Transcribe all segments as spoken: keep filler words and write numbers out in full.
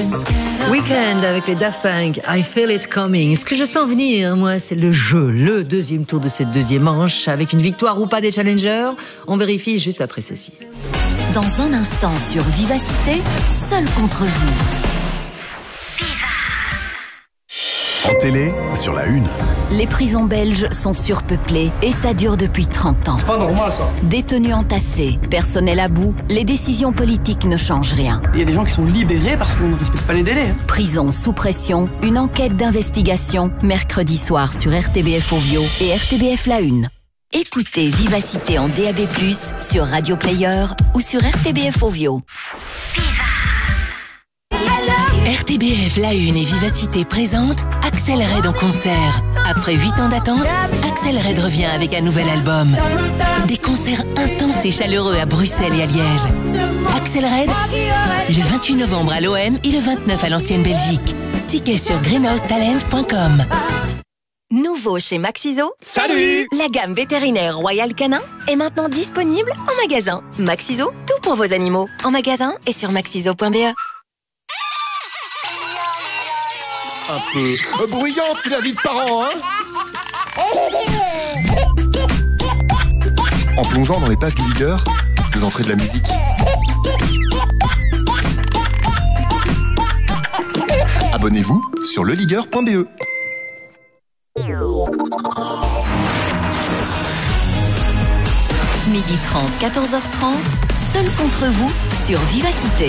Weekend avec les Daft Punk, I Feel It Coming. Ce que je sens venir, moi, c'est le jeu, le deuxième tour de cette deuxième manche, avec une victoire ou pas des challengers. On vérifie juste après ceci. Dans un instant sur Vivacité, seul contre vous. En télé, sur la une. Les prisons belges sont surpeuplées et ça dure depuis trente ans. C'est pas normal ça. Détenus entassés, personnel à bout, les décisions politiques ne changent rien. Il y a des gens qui sont libérés parce qu'on ne respecte pas les délais. Hein. Prison sous pression, une enquête d'investigation, mercredi soir sur R T B F Ovio et R T B F La Une. Écoutez Vivacité en D A B plus, sur Radio Player ou sur R T B F Ovio. R T B F La Une et Vivacité présentent Axel Red en concert. Après huit ans d'attente, Axel Red revient avec un nouvel album. Des concerts intenses et chaleureux à Bruxelles et à Liège. Axel Red, le vingt-huit novembre à l'O M et le vingt-neuf à l'Ancienne Belgique. Tickets sur greenhouse talent point com. Nouveau chez Maxiso. Salut! La gamme vétérinaire Royal Canin est maintenant disponible en magasin. Maxiso, tout pour vos animaux. En magasin et sur maxiso point b e. Un peu euh, bruyante, c'est la vie de parents, hein. En plongeant dans les pages du leader, vous en ferez de la musique. Abonnez-vous sur le leader point b e. midi trente, quatorze heures trente, seul contre vous sur Vivacité.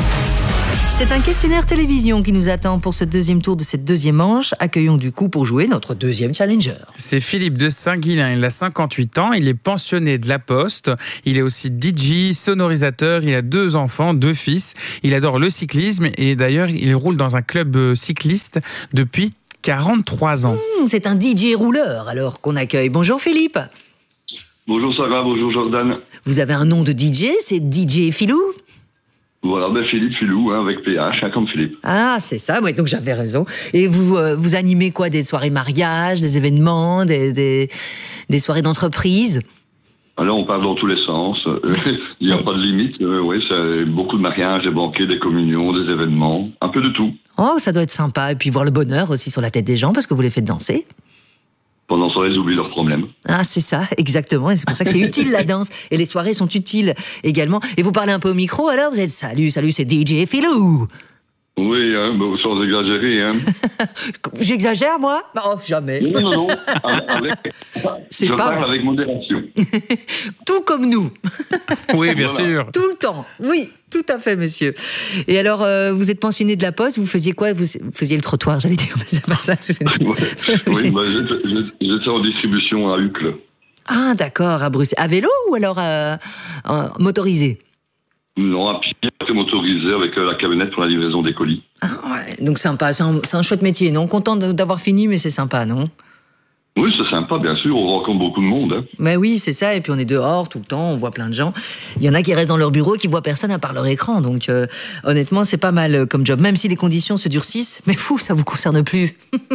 C'est un questionnaire télévision qui nous attend pour ce deuxième tour de cette deuxième manche. Accueillons du coup pour jouer notre deuxième challenger. C'est Philippe de Saint-Guilain, il a cinquante-huit ans, il est pensionné de la Poste, il est aussi D J, sonorisateur, il a deux enfants, deux fils, il adore le cyclisme et d'ailleurs il roule dans un club cycliste depuis quarante-trois ans. Mmh, c'est un D J rouleur alors qu'on accueille. Bonjour Philippe. Bonjour Sarah, bonjour Jordan. Vous avez un nom de D J, c'est D J Philou? Voilà, ben Philippe Philou, hein, avec P H, hein, comme Philippe. Ah, c'est ça, ouais, donc j'avais raison. Et vous, euh, vous animez quoi? Des soirées mariage, des événements, des, des, des soirées d'entreprise? Alors on parle dans tous les sens, il n'y a ouais. pas de limite, euh, oui, c'est beaucoup de mariages, des banquets, des communions, des événements, un peu de tout. Oh, ça doit être sympa, et puis voir le bonheur aussi sur la tête des gens, parce que vous les faites danser. Pendant ce temps, ils oublient leurs problèmes. Ah, c'est ça, exactement. Et c'est pour ça que c'est utile, la danse. Et les soirées sont utiles également. Et vous parlez un peu au micro, alors vous êtes « Salut, salut, c'est D J Philou ». Oui, hein, bah, sans exagérer. Hein. J'exagère, moi? Oh, jamais. Non, non, non. Avec, c'est je pas parle avec modération. Tout comme nous. Oui, bien voilà. sûr. Tout le temps. Oui, tout à fait, monsieur. Et alors, euh, vous êtes pensionné de la Poste, vous faisiez quoi? Vous faisiez le trottoir, j'allais dire, mais c'est pas ça. Je oui, bah, j'étais en distribution à Uccle. Ah, d'accord, à Bruxelles. À vélo ou alors euh, euh, motorisé? Non, à pied, c'est motorisé avec la camionnette pour la livraison des colis. Ah ouais, donc sympa, c'est un, c'est un chouette métier, non? Content d'avoir fini, mais c'est sympa, non? Oui, c'est sympa, bien sûr, on rencontre beaucoup de monde. Hein. Mais oui, c'est ça, et puis on est dehors tout le temps, on voit plein de gens. Il y en a qui restent dans leur bureau, qui voient personne à part leur écran, donc euh, honnêtement, c'est pas mal comme job, même si les conditions se durcissent, mais fou, ça vous concerne plus.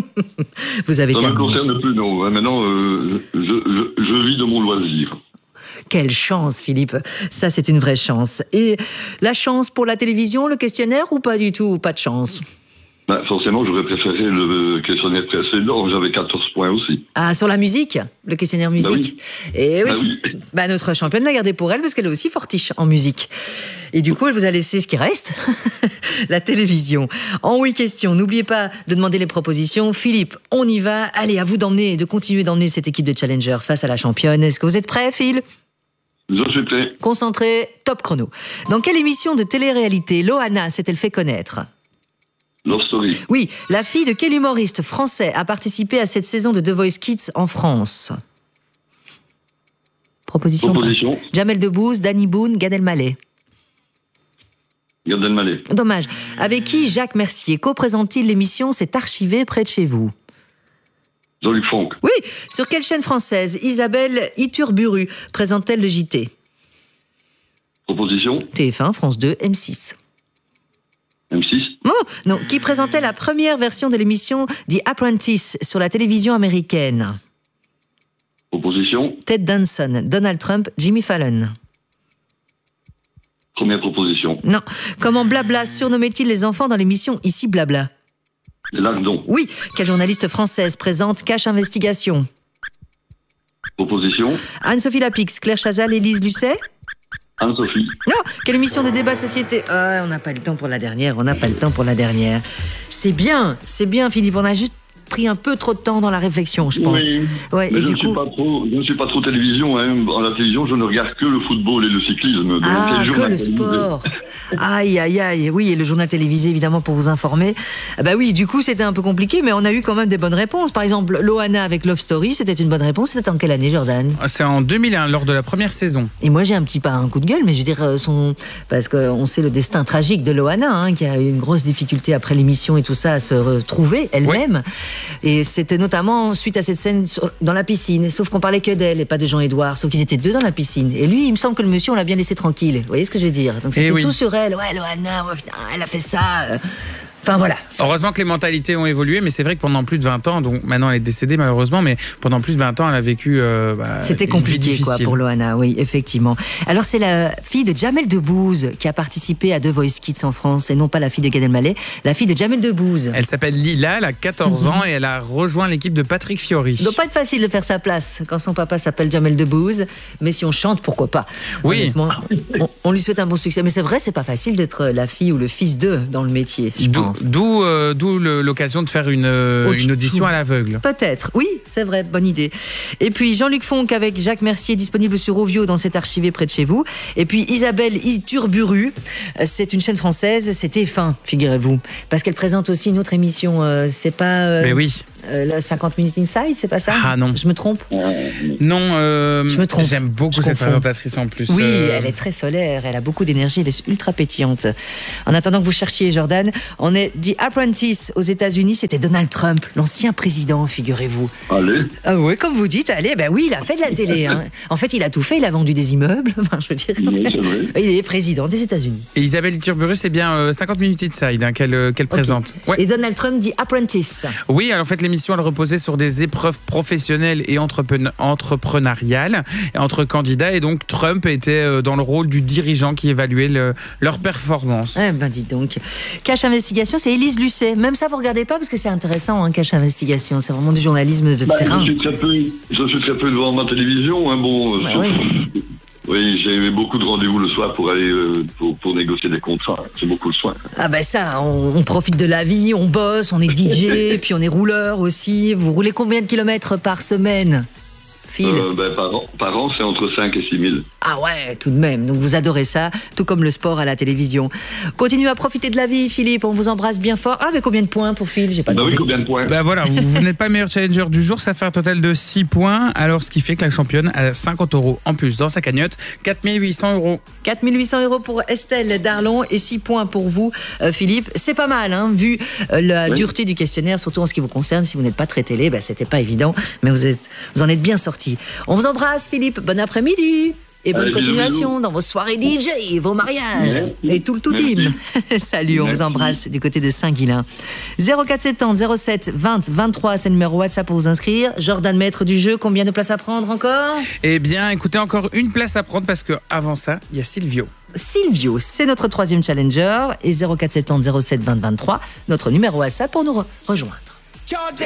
Vous avez ça ne me terminé. concerne plus, non. Maintenant, euh, je, je, je vis de mon loisir. Quelle chance, Philippe. Ça, c'est une vraie chance. Et la chance pour la télévision, le questionnaire, ou pas du tout? Pas de chance? Ben, forcément, j'aurais préféré le questionnaire précédent. J'avais quatorze points aussi. Ah, sur la musique? Le questionnaire musique? Ben oui. Et oui. Ben oui. Ben, notre championne l'a gardé pour elle, parce qu'elle est aussi fortiche en musique. Et du coup, elle vous a laissé ce qui reste, la télévision. En oui question, n'oubliez pas de demander les propositions. Philippe, on y va. Allez, à vous d'emmener et de continuer d'emmener cette équipe de challenger face à la championne. Est-ce que vous êtes prêts, Phil? Je suis prêt. Concentré, top chrono. Dans quelle émission de télé-réalité Loana s'est-elle fait connaître? Love Story. Oui, la fille de quel humoriste français a participé à cette saison de The Voice Kids en France? Proposition. Proposition. Jamel Debbouze, Danny Boone, Gad Elmaleh. Gad Elmaleh. Dommage. Avec qui Jacques Mercier co-présente-t-il l'émission C'est archivé près de chez vous? Jean-Luc Franck. Oui. Sur quelle chaîne française Isabelle Iturburu présente-t-elle le J T? Proposition. T F un, France deux, M six. M six. Oh, non. Qui présentait la première version de l'émission The Apprentice sur la télévision américaine? Proposition. Ted Danson, Donald Trump, Jimmy Fallon. Première proposition. Non. Comment Blabla surnommait-il les enfants dans l'émission Ici Blabla? Lardon. Oui. Quelle journaliste française présente Cache Investigation? Proposition. Anne-Sophie Lapix, Claire Chazal, Élise Lucet? Anne-Sophie. Non. Quelle émission de débat de société? Ah, on n'a pas le temps pour la dernière, on n'a pas le temps pour la dernière. C'est bien, c'est bien Philippe, on a juste pris un peu trop de temps dans la réflexion, je pense. Oui, ouais, mais et je du ne suis coup... pas trop, je ne suis pas trop télévision. Hein. En la télévision, je ne regarde que le football et le cyclisme. Donc Ah, les que journaux le télévisés. sport. Aïe, aïe, aïe. Oui, et le journal télévisé, évidemment, pour vous informer. Ah bah oui, du coup, c'était un peu compliqué, mais on a eu quand même des bonnes réponses. Par exemple, Loana avec Love Story, c'était une bonne réponse. C'était en quelle année, Jordan? C'est en deux mille un, lors de la première saison. Et moi, j'ai un petit pas un coup de gueule, mais je veux dire, euh, son... parce qu'on sait le destin tragique de Loana, hein, qui a eu une grosse difficulté après l'émission et tout ça à se retrouver elle-même. Et c'était notamment suite à cette scène sur- dans la piscine. Sauf qu'on parlait que d'elle et pas de Jean-Édouard. Sauf qu'ils étaient deux dans la piscine. Et lui, il me semble que le monsieur, on l'a bien laissé tranquille. Vous voyez ce que je veux dire? Donc c'était Eh oui. tout sur elle. Ouais, Loana, ouais, putain, elle a fait ça. euh. Enfin voilà. Heureusement que les mentalités ont évolué, mais c'est vrai que pendant plus de vingt ans, donc maintenant elle est décédée malheureusement, mais pendant plus de vingt ans, elle a vécu. Euh, bah, C'était une vie compliqué quoi difficile. pour Loana, oui, effectivement. Alors c'est la fille de Jamel Debbouze qui a participé à The Voice Kids en France et non pas la fille de Gad Elmaleh, la fille de Jamel Debbouze. Elle s'appelle Lila, elle a quatorze ans et elle a rejoint l'équipe de Patrick Fiori. Il doit pas être facile de faire sa place quand son papa s'appelle Jamel Debbouze, mais si on chante, pourquoi pas? Oui. Honnêtement, on, on lui souhaite un bon succès. Mais c'est vrai, c'est pas facile d'être la fille ou le fils d'eux dans le métier. je D'où, pense. d'où, euh, d'où le- l'occasion de faire une, euh, Autre une audition chose. à l'aveugle. Peut-être, oui, c'est vrai, bonne idée. Et puis Jean-Luc Fonck avec Jacques Mercier, disponible sur Ovio dans cet archivé près de chez vous. Et puis Isabelle Iturburu, c'est une chaîne française, c'est T F un, figurez-vous. Parce qu'elle présente aussi une autre émission, euh, c'est pas euh, Mais oui. euh, la cinquante minutes inside, c'est pas ça? Ah non. Je me trompe? Non, euh, Je me trompe. j'aime beaucoup Je cette confonds. présentatrice en plus. Oui, euh, elle est très solaire, elle a beaucoup d'énergie, elle est ultra pétillante. En attendant que vous cherchiez, Jordan, on est The Apprentice aux États-Unis, c'était Donald Trump, l'ancien président, figurez-vous. Allez. Ah oui, comme vous dites, allez, ben oui, il a fait de la télé. Hein. En fait, il a tout fait, il a vendu des immeubles, enfin, je veux dire. Oui, c'est vrai. Il est président des États-Unis. Et Isabelle Iturburu, c'est bien euh, cinquante minutes inside hein, qu'elle, euh, qu'elle présente. Ouais. Et Donald Trump dit Apprentice. Oui, alors en fait, l'émission, elle reposait sur des épreuves professionnelles et entrepren- entrepreneuriales entre candidats. Et donc, Trump était euh, dans le rôle du dirigeant qui évaluait le- leur performance. Eh ben, dites donc. Cache Investigation, c'est Élise Lucet. Même ça, vous regardez pas parce que c'est intéressant, hein, Cache Investigation. C'est vraiment du journalisme de Bah, terrain. je suis très peu, je suis très peu devant ma télévision. Hein, bon, Bah sauf- oui. oui, j'ai beaucoup de rendez-vous le soir pour aller euh, pour, pour négocier des contrats. C'est beaucoup le soin. Ah ben ça, on, on profite de la vie, on bosse, on est D J, puis on est rouleur aussi. Vous roulez combien de kilomètres par semaine, Phil? Euh, ben, par an, par an, c'est entre cinq et six mille. Ah ouais, tout de même. Donc vous adorez ça, tout comme le sport à la télévision. Continuez à profiter de la vie, Philippe. On vous embrasse bien fort. Ah, mais combien de points pour Phil? J'ai pas Bah oui, demandé. combien de points? Bah voilà, vous, vous n'êtes pas meilleur challenger du jour, ça fait un total de six points, alors ce qui fait que la championne a cinquante euros en plus dans sa cagnotte, quatre mille huit cents euros. quatre mille huit cents euros pour Estelle Darlon et six points pour vous, euh, Philippe. C'est pas mal, hein, vu euh, la Oui. dureté du questionnaire, surtout en ce qui vous concerne. Si vous n'êtes pas très télé, bah, c'était pas évident, mais vous, êtes, vous en êtes bien sorti. On vous embrasse, Philippe. Bon après-midi. Et bonne Allez, bisous, continuation bisous. dans vos soirées D J, vos mariages Merci. et tout le tout Merci. team. Salut, on Merci. vous embrasse du côté de Saint-Guilain. zéro quatre soixante-dix zéro sept vingt vingt-trois, c'est le numéro WhatsApp pour vous inscrire. Jordan, maître du jeu, combien de places à prendre encore? Eh bien, écoutez, encore une place à prendre parce que avant ça, il y a Silvio. Silvio, c'est notre troisième challenger et zéro quatre soixante-dix zéro sept vingt vingt-trois, notre numéro WhatsApp pour nous re- rejoindre.